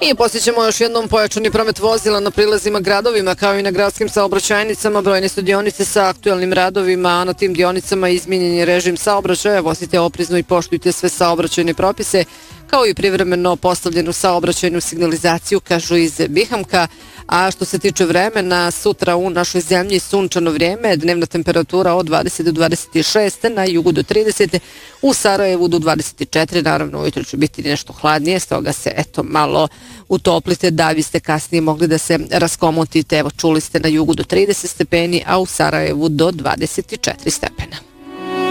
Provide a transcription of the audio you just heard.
I posjećamo još jednom pojačani promet vozila na prilazima gradovima kao i na gradskim saobraćajnicama, brojne su dionice sa aktuelnim radovima, a na tim dionicama izmijenjen je režim saobraćaja. Vozite oprezno i poštujte sve saobraćajne propise, kao i privremeno postavljenu saobraćajnu signalizaciju, kažu iz Bihamka. A što se tiče vremena, sutra u našoj zemlji sunčano vrijeme, dnevna temperatura od 20 do 26, na jugu do 30, u Sarajevu do 24, naravno ujutro će biti nešto hladnije, stoga se malo utoplite da biste kasnije mogli da se raskomotite. Evo, čuli ste na jugu do 30 stepeni, a u Sarajevu do 24 stepena.